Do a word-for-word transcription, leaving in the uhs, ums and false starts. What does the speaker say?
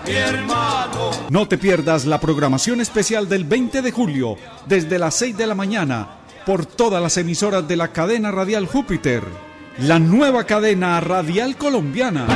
mi hermano. No te pierdas la programación especial del veinte de julio, desde las seis de la mañana, por todas las emisoras de la cadena radial Júpiter, la nueva cadena radial colombiana.